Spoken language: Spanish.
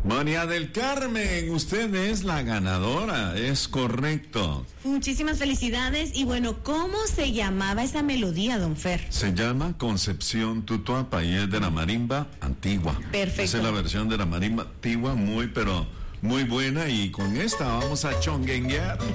María del Carmen, usted es la ganadora, es correcto. Muchísimas felicidades. Y bueno, ¿cómo se llamaba esa melodía, don Fer? Se llama Concepción Tutuapa y es de la marimba antigua. Perfecto. Esa es la versión de la marimba antigua, muy buena, y con esta vamos a chonguenguear.